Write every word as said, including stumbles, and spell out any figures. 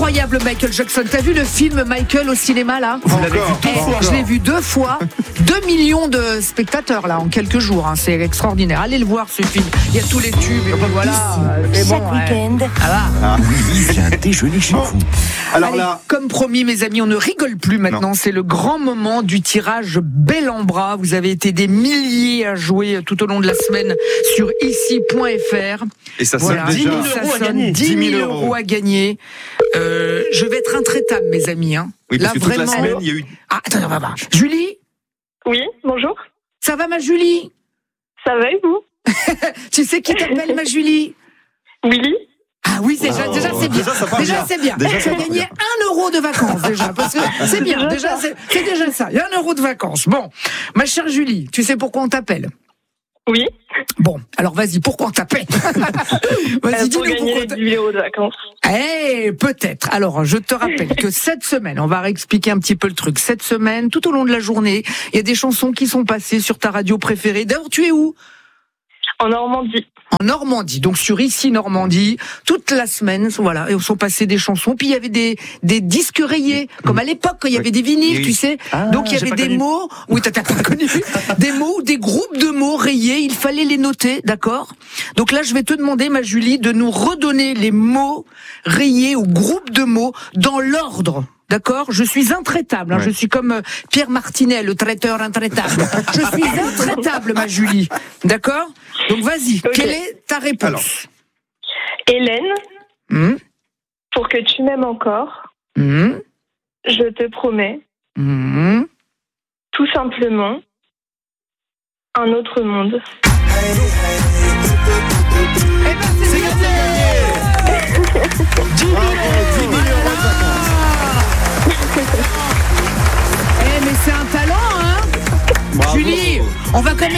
Incroyable Michael Jackson. T'as vu le film Michael au cinéma là ? Vous l'avez vu deux Eh, fois. Je l'ai vu deux fois. Deux millions de spectateurs là en quelques jours. Hein. C'est extraordinaire. Allez le voir ce film. Il y a tous les tubes et puis voilà. C'est bon. Chaque Ouais. week-end, Ah va. Oui, viens déjeuner chez vous. Alors Allez, là, comme promis, mes amis, on ne rigole plus maintenant. Non. C'est le grand moment du tirage bel en bras. Vous avez été des milliers à jouer tout au long de la semaine sur ici point f r. et ça Voilà, sonne déjà. ça euros à sonne gagner. dix mille euros à gagner. Euh, je vais être intraitable, mes amis. Hein. Oui, parce Là, que toute vraiment. la semaine, il y a eu. Ah, attends, on va voir. Julie, Oui, bonjour. ça va, ma Julie? Ça va et vous? Tu sais qui t'appelle, ma Julie? Willy? Ah oui, déjà, Oh, déjà c'est bien. déjà, ça part Déjà bien. c'est bien. Déjà, Tu ça as part gagné bien. un euro de vacances déjà, parce que c'est bien. Déjà, c'est, c'est déjà ça. Il y a un euro de vacances. Bon, ma chère Julie, tu sais pourquoi on t'appelle? Oui. Bon, alors vas-y, pourquoi on t'appelle? Vas-y, Euh, dis-nous pour gagner pourquoi on les t'a- dix mille euros de vacances. Eh, peut-être. Alors, je te rappelle que cette semaine, on va réexpliquer un petit peu le truc. Cette semaine, tout au long de la journée, il y a des chansons qui sont passées sur ta radio préférée. D'ailleurs, tu es où? En Normandie. En Normandie, donc sur Ici Normandie, toute la semaine, voilà, et sont passées des chansons. Puis il y avait des des disques rayés, comme à l'époque quand il y avait des vinyles, Oui. tu sais. Ah, donc il y j'ai avait pas des connu. mots, oui, t'as t'as pas connu, des mots ou des groupes de mots rayés. Il fallait les noter, d'accord. Donc là, je vais te demander, ma Julie, de nous redonner les mots rayés ou groupes de mots dans l'ordre. D'accord, je suis intraitable. Hein. Ouais. Je suis comme euh, Pierre Martinet, le traiteur intraitable. Je suis intraitable, ma Julie. D'accord. Donc vas-y. Ok. Quelle est ta réponse? Alors. Hélène, Hum, pour que tu m'aimes encore, hum, je te promets, hum. tout simplement, un autre monde. Eh ben, c'est gagné. dix mille euros. Eh mais c'est un talent, hein. Bravo. Julie, on va quand même